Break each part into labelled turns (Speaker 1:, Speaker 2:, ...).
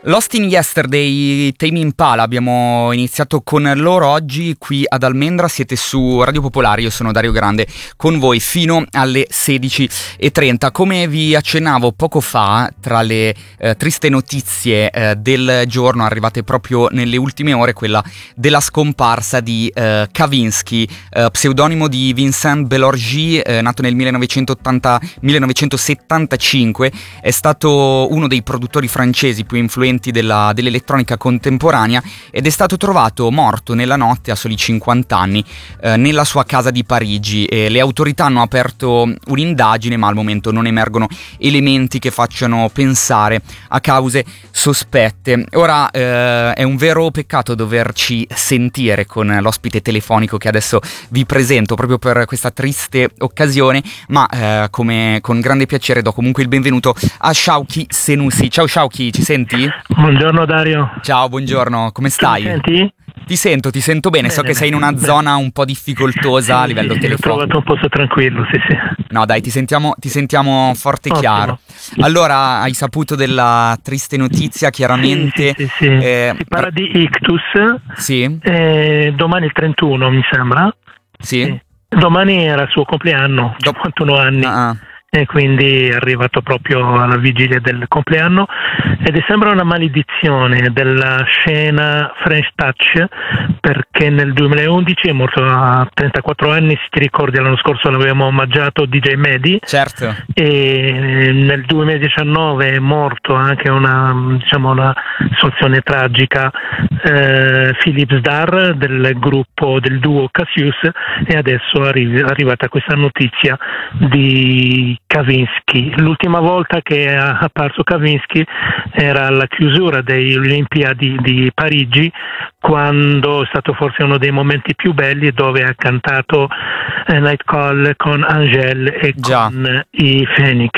Speaker 1: Lost in Yesterday, Tame Impala, abbiamo iniziato con loro oggi qui ad Almendra, siete su Radio Popolare, io sono Dario Grande, con voi fino alle 16:30. Come vi accennavo poco fa, tra le triste notizie del giorno arrivate proprio nelle ultime ore, quella della scomparsa di Kavinsky, pseudonimo di Vincent Belorgy, nato nel 1975, è stato uno dei produttori francesi più influenti dell'elettronica contemporanea ed è stato trovato morto nella notte a soli 50 anni nella sua casa di Parigi. Le autorità hanno aperto un'indagine, ma al momento non emergono elementi che facciano pensare a cause sospette. Ora è un vero peccato doverci sentire con l'ospite telefonico che adesso vi presento proprio per questa triste occasione, ma come con grande piacere do comunque il benvenuto a Shauki Senussi. Ciao Shauki, ci senti?
Speaker 2: Buongiorno Dario.
Speaker 1: Ciao, buongiorno, come stai?
Speaker 2: Mi senti?
Speaker 1: Ti sento bene, so che sei in una zona un po' difficoltosa a livello telefonico.
Speaker 2: Ho trovato un posto tranquillo, sì.
Speaker 1: No dai, ti sentiamo forte e chiaro. Allora, hai saputo della triste notizia, chiaramente.
Speaker 2: Sì. Si parla di ictus.
Speaker 1: Sì.
Speaker 2: Domani il 31, mi sembra.
Speaker 1: Sì.
Speaker 2: Domani era il suo compleanno, 51 anni. E quindi è arrivato proprio alla vigilia del compleanno ed sembra una maledizione della scena French Touch, perché nel 2011 è morto a 34 anni, se ti ricordi l'anno scorso l'avevamo omaggiato DJ Mehdi.
Speaker 1: Certo.
Speaker 2: E nel 2019 è morto anche una soluzione tragica, Philippe Zdar del gruppo del duo Cassius, e adesso è arrivata questa notizia di Kavinsky. L'ultima volta che è apparso Kavinsky era alla chiusura delle Olimpiadi di Parigi, quando è stato forse uno dei momenti più belli, dove ha cantato Night Call con Angèle e con i Phoenix.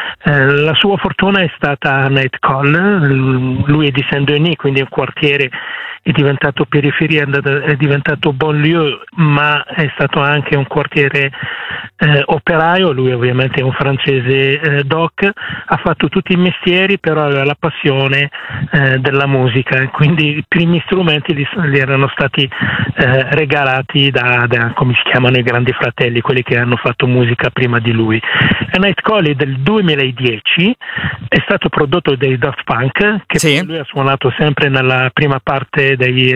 Speaker 2: La sua fortuna è stata Night Call. Lui è di Saint-Denis, quindi un quartiere è diventato periferia, è diventato banlieue, ma è stato anche un quartiere operaio. Lui ovviamente è un francese doc, ha fatto tutti i mestieri, però aveva la passione della musica, quindi i primi strumenti gli erano stati regalati da come si chiamano i grandi fratelli, quelli che hanno fatto musica prima di lui. Night Call è del 2010, è stato prodotto dai Daft Punk, che lui ha suonato sempre nella prima parte dei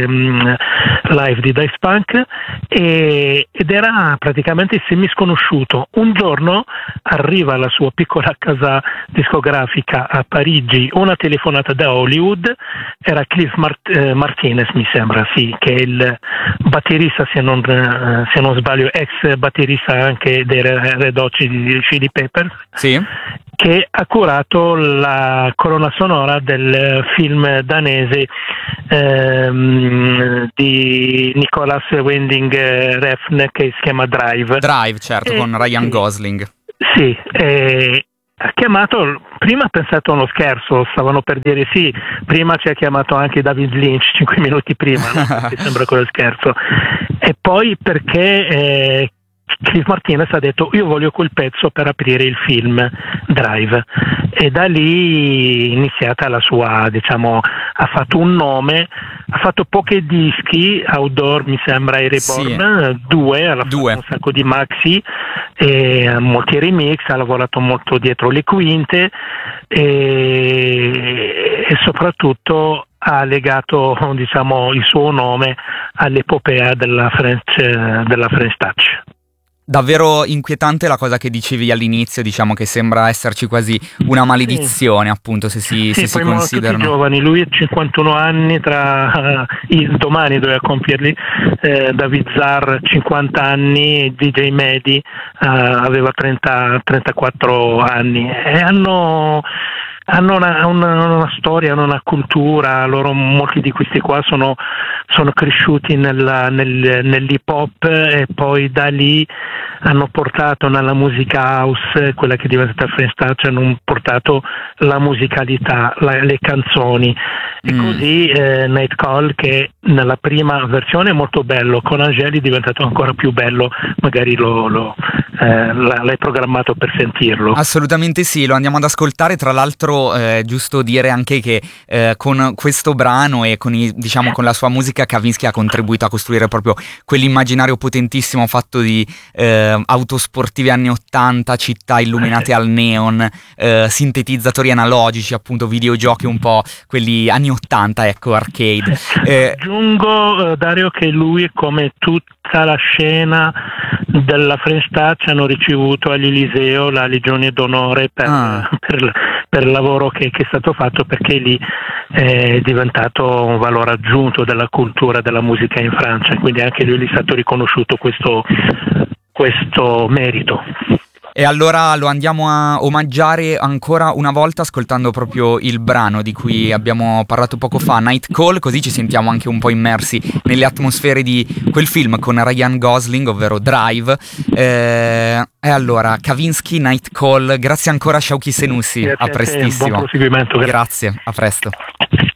Speaker 2: live di Daft Punk, ed era praticamente semisconosciuto. Un giorno arriva alla sua piccola casa discografica a Parigi una telefonata da Hollywood, era Cliff Martinez, mi sembra, sì, che è il batterista, se non sbaglio, ex batterista anche dei Red Hot Chili Peppers, sì, che ha curato la colonna sonora del film danese di Nicolas Winding Refn, che si chiama Drive.
Speaker 1: Drive, certo, con Ryan Gosling.
Speaker 2: Sì, ha chiamato, prima ha pensato a uno scherzo, stavano per dire sì, prima ci ha chiamato anche David Lynch 5 minuti prima, no? Mi sembra quello scherzo. E poi perché Cliff Martinez ha detto: io voglio quel pezzo per aprire il film Drive, e da lì è iniziata la sua, ha fatto un nome, ha fatto pochi dischi outdoor, mi sembra, i Reborn, due, ha fatto un sacco di maxi e molti remix, ha lavorato molto dietro le quinte e soprattutto ha legato il suo nome all'epopea della French Touch.
Speaker 1: Davvero inquietante la cosa che dicevi all'inizio, che sembra esserci quasi una maledizione, appunto, se si considerano.
Speaker 2: Tutti giovani, lui ha 51 anni, domani doveva compierli, David Zar 50 anni, DJ Mehdi aveva 34 anni, e hanno una storia, hanno una cultura. Molti di questi qua sono cresciuti nell'hip hop, e poi da lì hanno portato nella musica house, quella che è diventata French Touch, hanno portato la musicalità, le canzoni, e così Night Call, che nella prima versione è molto bello, con Angeli è diventato ancora più bello, magari l'hai programmato per sentirlo.
Speaker 1: Assolutamente sì, lo andiamo ad ascoltare. Tra l'altro l'altro giusto dire anche che con questo brano e con con la sua musica Kavinsky ha contribuito a costruire proprio quell'immaginario potentissimo fatto di auto sportive anni 80, città illuminate al neon, sintetizzatori analogici, appunto videogiochi un po' quelli anni 80, ecco, arcade.
Speaker 2: Aggiungo, Dario, che lui, come tutta la scena della French Touch, hanno ricevuto all'Eliseo la Legione d'Onore per il lavoro che è stato fatto, perché lì è diventato un valore aggiunto della cultura della musica in Francia, quindi anche lui gli è stato riconosciuto questo merito.
Speaker 1: E allora lo andiamo a omaggiare ancora una volta ascoltando proprio il brano di cui abbiamo parlato poco fa, Night Call, così ci sentiamo anche un po' immersi nelle atmosfere di quel film con Ryan Gosling, ovvero Drive. E allora, Kavinsky, Night Call, grazie ancora Shauki Senussi, a prestissimo.
Speaker 2: Buon proseguimento.
Speaker 1: Grazie, a presto.